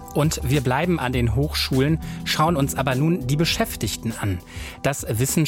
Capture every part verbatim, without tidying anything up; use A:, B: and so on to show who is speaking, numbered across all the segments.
A: Und wir bleiben an den Hochschulen, schauen uns aber nun die Beschäftigten an. Das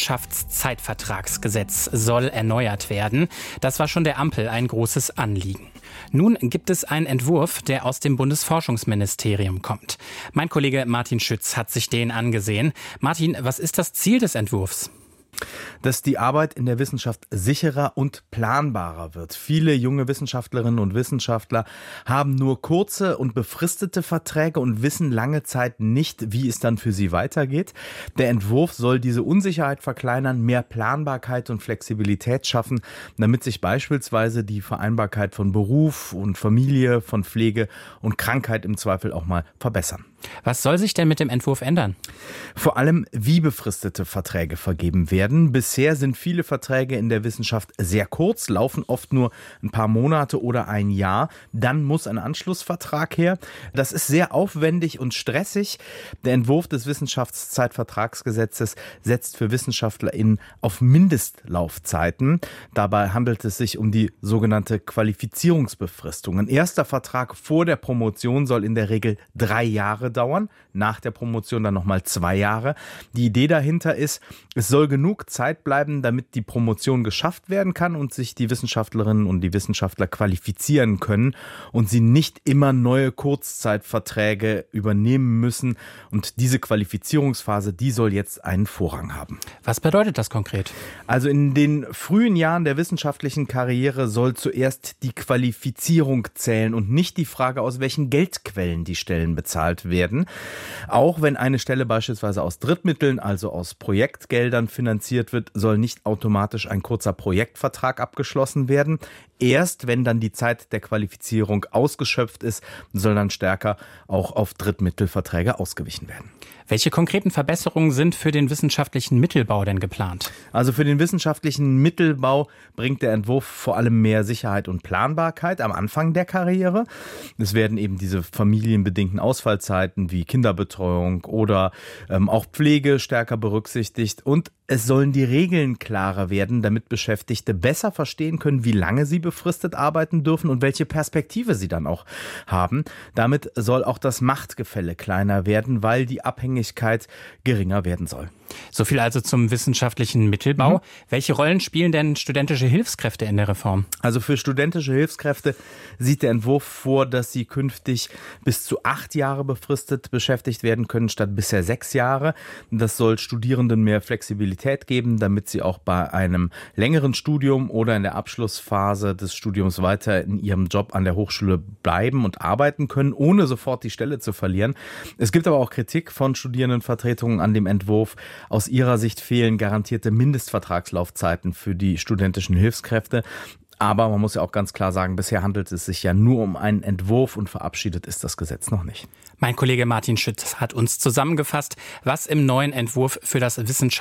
A: Wissenschaftszeitvertragsgesetz soll erneuert werden. Das war schon der Ampel ein großes Anliegen. Nun gibt es einen Entwurf, der aus dem Bundesforschungsministerium kommt. Mein Kollege Martin Schütz hat sich den angesehen. Martin, was ist das Ziel des Entwurfs?
B: Dass die Arbeit in der Wissenschaft sicherer und planbarer wird. Viele junge Wissenschaftlerinnen und Wissenschaftler haben nur kurze und befristete Verträge und wissen lange Zeit nicht, wie es dann für sie weitergeht. Der Entwurf soll diese Unsicherheit verkleinern, mehr Planbarkeit und Flexibilität schaffen, damit sich beispielsweise die Vereinbarkeit von Beruf und Familie, von Pflege und Krankheit im Zweifel auch mal verbessern.
A: Was soll sich denn mit dem Entwurf ändern?
B: Vor allem, wie befristete Verträge vergeben werden. Bisher sind viele Verträge in der Wissenschaft sehr kurz, laufen oft nur ein paar Monate oder ein Jahr. Dann muss ein Anschlussvertrag her. Das ist sehr aufwendig und stressig. Der Entwurf des Wissenschaftszeitvertragsgesetzes setzt für WissenschaftlerInnen auf Mindestlaufzeiten. Dabei handelt es sich um die sogenannte Qualifizierungsbefristung. Ein erster Vertrag vor der Promotion soll in der Regel drei Jahre dauern, nach der Promotion dann nochmal zwei Jahre. Die Idee dahinter ist, es soll genug Zeit bleiben, damit die Promotion geschafft werden kann und sich die Wissenschaftlerinnen und die Wissenschaftler qualifizieren können und sie nicht immer neue Kurzzeitverträge übernehmen müssen. Und diese Qualifizierungsphase, die soll jetzt einen Vorrang haben.
A: Was bedeutet das konkret?
B: Also in den frühen Jahren der wissenschaftlichen Karriere soll zuerst die Qualifizierung zählen und nicht die Frage, aus welchen Geldquellen die Stellen bezahlt werden. Auch wenn eine Stelle beispielsweise aus Drittmitteln, also aus Projektgeldern finanziert wird, soll nicht automatisch ein kurzer Projektvertrag abgeschlossen werden. Erst wenn dann die Zeit der Qualifizierung ausgeschöpft ist, soll dann stärker auch auf Drittmittelverträge ausgewichen werden.
A: Welche konkreten Verbesserungen sind für den wissenschaftlichen Mittelbau denn geplant?
B: Also für den wissenschaftlichen Mittelbau bringt der Entwurf vor allem mehr Sicherheit und Planbarkeit am Anfang der Karriere. Es werden eben diese familienbedingten Ausfallzeiten wie Kinderbetreuung oder ähm, auch Pflege stärker berücksichtigt und es sollen die Regeln klarer werden, damit Beschäftigte besser verstehen können, wie lange sie befristet arbeiten dürfen und welche Perspektive sie dann auch haben. Damit soll auch das Machtgefälle kleiner werden, weil die Abhängigkeit geringer werden soll.
A: So viel also zum wissenschaftlichen Mittelbau. Mhm. Welche Rollen spielen denn studentische Hilfskräfte in der Reform?
B: Also für studentische Hilfskräfte sieht der Entwurf vor, dass sie künftig bis zu acht Jahre befristet beschäftigt werden können, statt bisher sechs Jahre. Das soll Studierenden mehr Flexibilität geben, damit sie auch bei einem längeren Studium oder in der Abschlussphase des Studiums weiter in ihrem Job an der Hochschule bleiben und arbeiten können, ohne sofort die Stelle zu verlieren. Es gibt aber auch Kritik von Studierendenvertretungen an dem Entwurf. Aus ihrer Sicht fehlen garantierte Mindestvertragslaufzeiten für die studentischen Hilfskräfte. Aber man muss ja auch ganz klar sagen, bisher handelt es sich ja nur um einen Entwurf und verabschiedet ist das Gesetz noch nicht.
A: Mein Kollege Martin Schütz hat uns zusammengefasst, was im neuen Entwurf für das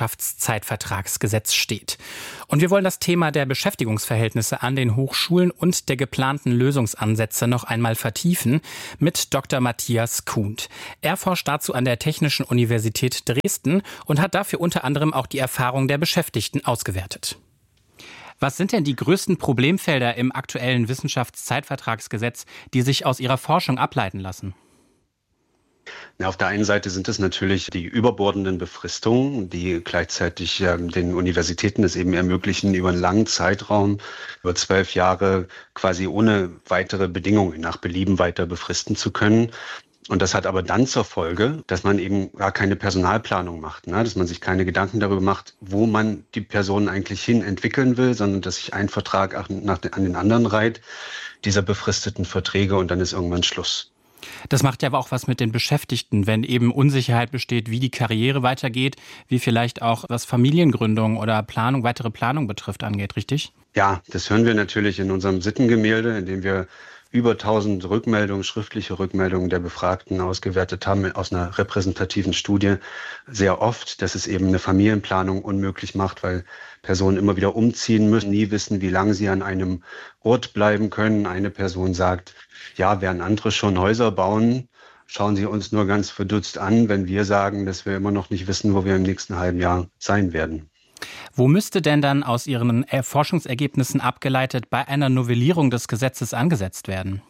A: Wissenschaftszeitvertragsgesetz steht. Und wir wollen das Thema der Beschäftigungsverhältnisse an den Hochschulen und der geplanten Lösungsansätze noch einmal vertiefen mit Doktor Matthias Kuhnt. Er forscht dazu an der Technischen Universität Dresden und hat dafür unter anderem auch die Erfahrung der Beschäftigten ausgewertet. Was sind denn die größten Problemfelder im aktuellen Wissenschaftszeitvertragsgesetz, die sich aus Ihrer Forschung ableiten lassen?
C: Ja, auf der einen Seite sind es natürlich die überbordenden Befristungen, die gleichzeitig äh, den Universitäten es eben ermöglichen, über einen langen Zeitraum, über zwölf Jahre quasi ohne weitere Bedingungen nach Belieben weiter befristen zu können. Und das hat aber dann zur Folge, dass man eben gar keine Personalplanung macht, ne? Dass man sich keine Gedanken darüber macht, wo man die Personen eigentlich hin entwickeln will, sondern dass sich ein Vertrag nach den, an den anderen reiht, dieser befristeten Verträge und dann ist irgendwann Schluss.
A: Das macht ja aber auch was mit den Beschäftigten, wenn eben Unsicherheit besteht, wie die Karriere weitergeht, wie vielleicht auch was Familiengründung oder Planung, weitere Planung betrifft, angeht, richtig?
C: Ja, das hören wir natürlich in unserem Sittengemälde, in dem wir über tausend Rückmeldungen, schriftliche Rückmeldungen der Befragten ausgewertet haben aus einer repräsentativen Studie sehr oft, dass es eben eine Familienplanung unmöglich macht, weil Personen immer wieder umziehen müssen, nie wissen, wie lange sie an einem Ort bleiben können. Eine Person sagt, ja, während andere schon Häuser bauen, schauen sie uns nur ganz verdutzt an, wenn wir sagen, dass wir immer noch nicht wissen, wo wir im nächsten halben Jahr sein werden.
A: Wo müsste denn dann aus Ihren Forschungsergebnissen abgeleitet bei einer Novellierung des Gesetzes angesetzt werden?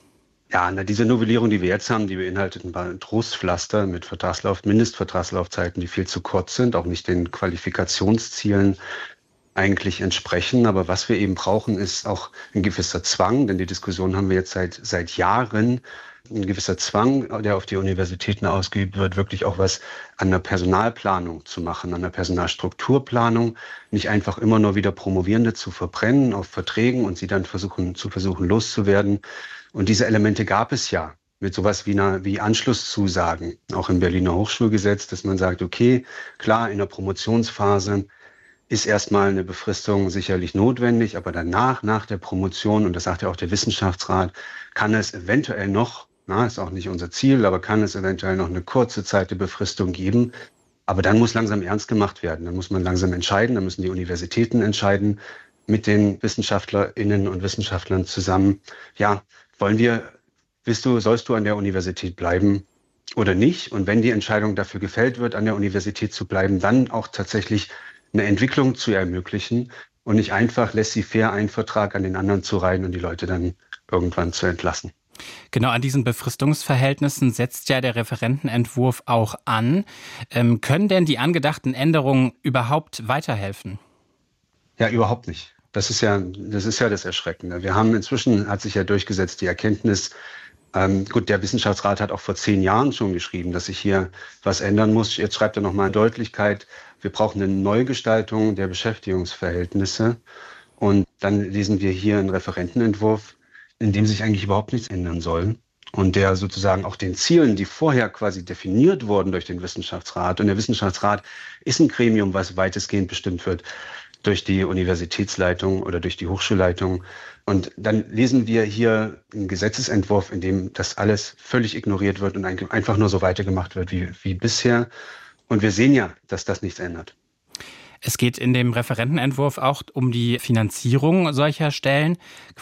C: Ja, na, diese Novellierung, die wir jetzt haben, die beinhaltet ein paar Trostpflaster mit Vertragslauf, Mindestvertragslaufzeiten, die viel zu kurz sind, auch nicht den Qualifikationszielen eigentlich entsprechen. Aber was wir eben brauchen, ist auch ein gewisser Zwang, denn die Diskussion haben wir jetzt seit, seit Jahren. Ein gewisser Zwang, der auf die Universitäten ausgeübt wird, wirklich auch was an der Personalplanung zu machen, an der Personalstrukturplanung, nicht einfach immer nur wieder Promovierende zu verbrennen auf Verträgen und sie dann versuchen zu versuchen loszuwerden. Und diese Elemente gab es ja mit sowas wie, einer, wie Anschlusszusagen, auch im Berliner Hochschulgesetz, dass man sagt, okay, klar, in der Promotionsphase ist erstmal eine Befristung sicherlich notwendig, aber danach, nach der Promotion, und das sagt ja auch der Wissenschaftsrat, kann es eventuell noch, na, ist auch nicht unser Ziel, aber kann es eventuell noch eine kurze Zeit der Befristung geben. Aber dann muss langsam ernst gemacht werden, dann muss man langsam entscheiden, dann müssen die Universitäten entscheiden, mit den WissenschaftlerInnen und Wissenschaftlern zusammen, ja, wollen wir, willst du, sollst du an der Universität bleiben oder nicht? Und wenn die Entscheidung dafür gefällt wird, an der Universität zu bleiben, dann auch tatsächlich eine Entwicklung zu ermöglichen und nicht einfach laissez-faire einen Vertrag an den anderen zu reihen und die Leute dann irgendwann zu entlassen.
A: Genau, an diesen Befristungsverhältnissen setzt ja der Referentenentwurf auch an. Ähm, können denn die angedachten Änderungen überhaupt weiterhelfen?
C: Ja, überhaupt nicht. Das ist ja, das ist ja das Erschreckende. Wir haben inzwischen, hat sich ja durchgesetzt, die Erkenntnis, ähm, gut, der Wissenschaftsrat hat auch vor zehn Jahren schon geschrieben, dass sich hier was ändern muss. Jetzt schreibt er nochmal in Deutlichkeit, wir brauchen eine Neugestaltung der Beschäftigungsverhältnisse. Und dann lesen wir hier einen Referentenentwurf, in dem sich eigentlich überhaupt nichts ändern soll. Und der sozusagen auch den Zielen, die vorher quasi definiert wurden durch den Wissenschaftsrat. Und der Wissenschaftsrat ist ein Gremium, was weitestgehend bestimmt wird durch die Universitätsleitung oder durch die Hochschulleitung. Und dann lesen wir hier einen Gesetzesentwurf, in dem das alles völlig ignoriert wird und einfach nur so weitergemacht wird wie, wie bisher. Und wir sehen ja, dass das nichts ändert.
A: Es geht in dem Referentenentwurf auch um die Finanzierung solcher Stellen,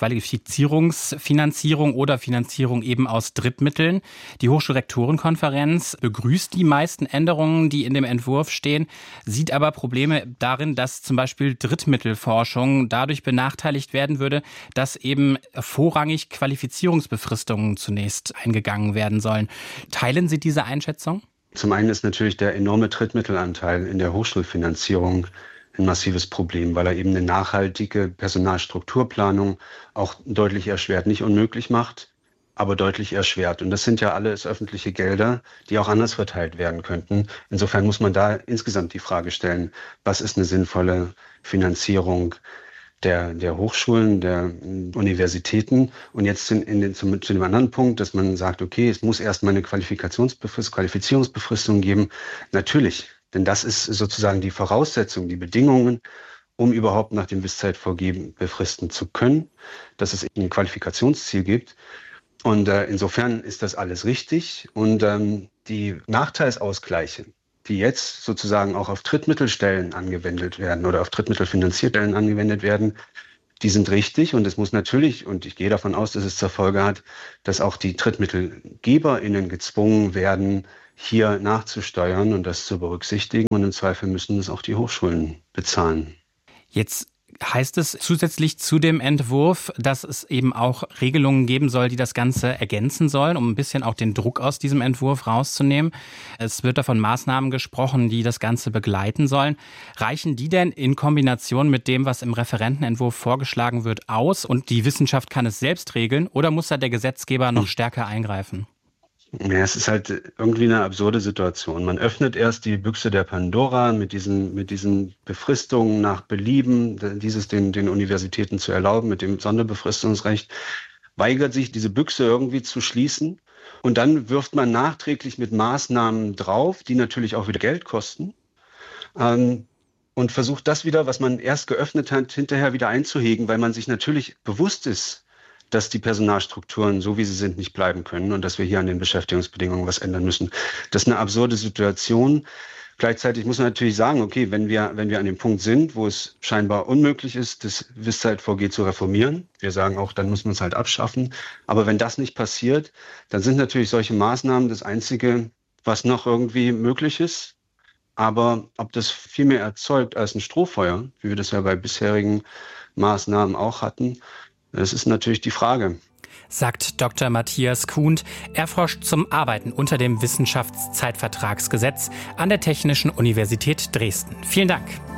A: Qualifizierungsfinanzierung oder Finanzierung eben aus Drittmitteln. Die Hochschulrektorenkonferenz begrüßt die meisten Änderungen, die in dem Entwurf stehen, sieht aber Probleme darin, dass zum Beispiel Drittmittelforschung dadurch benachteiligt werden würde, dass eben vorrangig Qualifizierungsbefristungen zunächst eingegangen werden sollen. Teilen Sie diese Einschätzung?
C: Zum einen ist natürlich der enorme Drittmittelanteil in der Hochschulfinanzierung ein massives Problem, weil er eben eine nachhaltige Personalstrukturplanung auch deutlich erschwert, nicht unmöglich macht, aber deutlich erschwert. Und das sind ja alles öffentliche Gelder, die auch anders verteilt werden könnten. Insofern muss man da insgesamt die Frage stellen, was ist eine sinnvolle Finanzierung der, der Hochschulen, der Universitäten. Und jetzt in, in den, zum, zu dem anderen Punkt, dass man sagt, okay, es muss erstmal eine Qualifikationsbefristung, Qualifizierungsbefristung geben. Natürlich, denn das ist sozusagen die Voraussetzung, die Bedingungen, um überhaupt nach dem Wisszeitvorgeben befristen zu können, dass es ein Qualifikationsziel gibt. Und äh, insofern ist das alles richtig. Und ähm, die Nachteilsausgleiche, die jetzt sozusagen auch auf Drittmittelstellen angewendet werden oder auf drittmittelfinanzierte Stellen angewendet werden, die sind richtig. Und es muss natürlich, und ich gehe davon aus, dass es zur Folge hat, dass auch die DrittmittelgeberInnen gezwungen werden, hier nachzusteuern und das zu berücksichtigen. Und im Zweifel müssen es auch die Hochschulen bezahlen.
A: Jetzt heißt es zusätzlich zu dem Entwurf, dass es eben auch Regelungen geben soll, die das Ganze ergänzen sollen, um ein bisschen auch den Druck aus diesem Entwurf rauszunehmen. Es wird da von Maßnahmen gesprochen, die das Ganze begleiten sollen. Reichen die denn in Kombination mit dem, was im Referentenentwurf vorgeschlagen wird, aus und die Wissenschaft kann es selbst regeln, oder muss da der Gesetzgeber noch stärker eingreifen?
C: Ja, es ist halt irgendwie eine absurde Situation. Man öffnet erst die Büchse der Pandora mit diesen, mit diesen Befristungen nach Belieben, dieses den, den Universitäten zu erlauben, mit dem Sonderbefristungsrecht, weigert sich, diese Büchse irgendwie zu schließen. Und dann wirft man nachträglich mit Maßnahmen drauf, die natürlich auch wieder Geld kosten, ähm, und versucht das wieder, was man erst geöffnet hat, hinterher wieder einzuhegen, weil man sich natürlich bewusst ist, dass die Personalstrukturen, so wie sie sind, nicht bleiben können und dass wir hier an den Beschäftigungsbedingungen was ändern müssen. Das ist eine absurde Situation. Gleichzeitig muss man natürlich sagen, okay, wenn wir, wenn wir an dem Punkt sind, wo es scheinbar unmöglich ist, das Wisszeitvorgehen zu reformieren, wir sagen auch, dann muss man es halt abschaffen. Aber wenn das nicht passiert, dann sind natürlich solche Maßnahmen das Einzige, was noch irgendwie möglich ist. Aber ob das viel mehr erzeugt als ein Strohfeuer, wie wir das ja bei bisherigen Maßnahmen auch hatten, das ist natürlich die Frage.
A: sagt Doktor Matthias Kuhnt. Er forscht zum Arbeiten unter dem Wissenschaftszeitvertragsgesetz an der Technischen Universität Dresden. Vielen Dank.